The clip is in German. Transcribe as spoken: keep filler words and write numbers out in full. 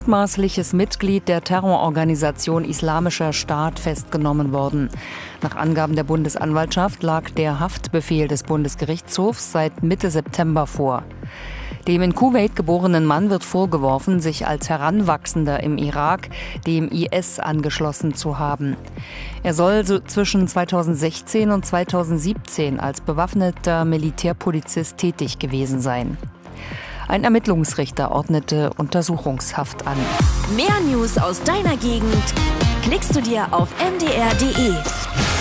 Mutmaßliches Mitglied der Terrororganisation Islamischer Staat festgenommen worden. Nach Angaben der Bundesanwaltschaft lag der Haftbefehl des Bundesgerichtshofs seit Mitte September vor. Dem in Kuwait geborenen Mann wird vorgeworfen, sich als Heranwachsender im Irak dem I S angeschlossen zu haben. Er soll so zwischen zweitausendsechzehn und zweitausendsiebzehn als bewaffneter Militärpolizist tätig gewesen sein. Ein Ermittlungsrichter ordnete Untersuchungshaft an. Mehr News aus deiner Gegend klickst du dir auf m d r punkt d e.